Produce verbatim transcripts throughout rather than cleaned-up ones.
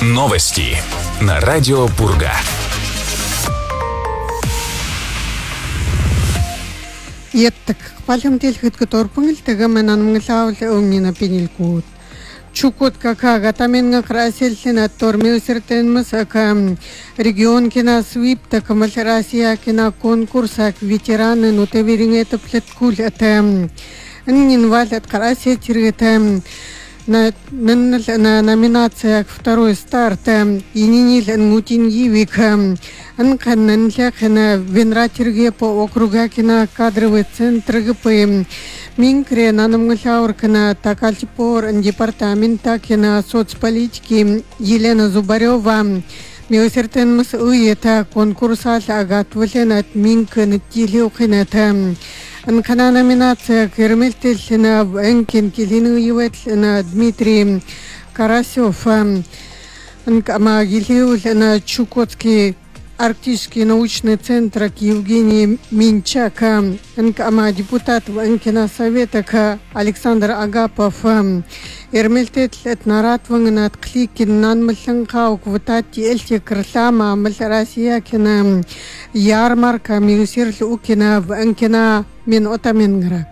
Новости на радио Пурга. Яттак палхамтилхэт которпунгил тагаман анмглаавл өөмнина пинилгууд Чукот какага таменга красельсина тормиусертенмас ака регион кина свип такамал Россия кина конкурсак ветераны нутеверингета плеткул атам аннин валят красетиргета на на номинациях второй старт ининил нутингивик анканнан лякна венратирге по округа кина кадровый центр гп Минкре нанамглауркана такальчпор департамента кина соцполитики Елена Зубарева миусертенмас уета конкурсал агатвленат минкан тилиухината анкана номинация кермельтельсина энкин килинуеветлена Дмитрий Карасев анкама гилиулена Чукотский Арктический научный центр Евгений Минчака, анкама депутат Анкина совета Александр Агапов, Эрмельтет Летнарат Вангнат Кликин Нанмаланкау Кватати Эльти Красама Мальрасия Кина Ярмарка Миусир Укина в Анкина Минотаминграк.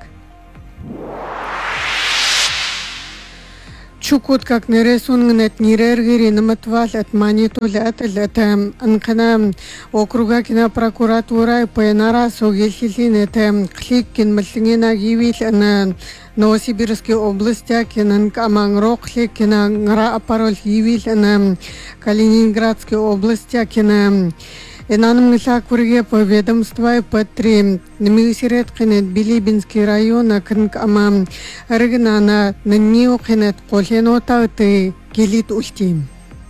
Чукот как нересунгнет нирергири наматвалат манитулат латам анкана округа кина прокуратура пенара согельхилинетам кликкин маллингена гивил ана Новосибирской области кина камангрохли кина гра апарол гивил ана Калининградской области кина Энанам нисакурге по ведомства патри намисирет кенет Билибинский район акнкама регнана ннио кенет коленота ты гелит ультим.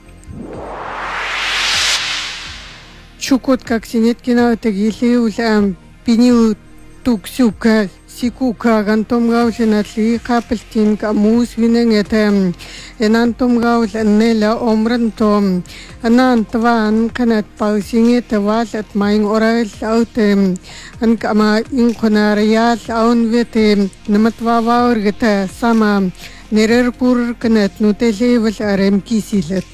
Чукот как синеткина тагили улам пинил туксюка сикука гантом гаулинатли капельтин камус виненгетем энантом гаулнела омрантом анантван канат паусингет валат майнг орал аутем анкама инконариал аунвете наматваваургета сама нерерпур канат нутелевал аремкисилет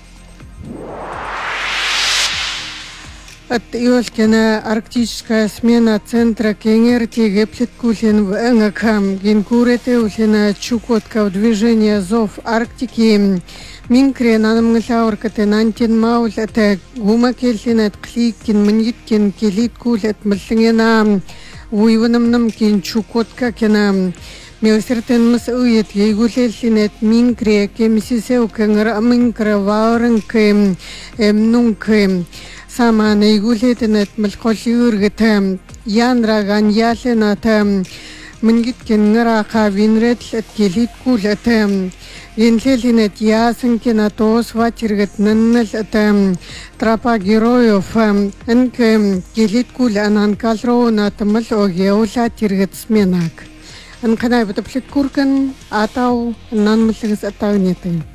От Иолькина арктическая смена центра Кенгерти Геплеткулин в Энгакам Генкурете Улина Чукотка в движение Зов Арктики Минкре Нанамглауркате Нантин Маулете Гумакельтинет Кликин Маниткин Келиткулет Маллингена Уиванамнам Кин Чукотка Кена Милсертен Масует Егулельтинет Минкре Кемсисеу Кенгра Минкре Вауренке Эмнунке Сама наигулетенет малхолиургетем янраган яленатем мангиткин нраха винрет келит кулетем инлелинет ясенкина тос ватиргет наннелетем трапа героев энкем келит куланан калрона тамал огеула тиргет сменак анканай бутаплет куркан атау нанмлигс атагнетем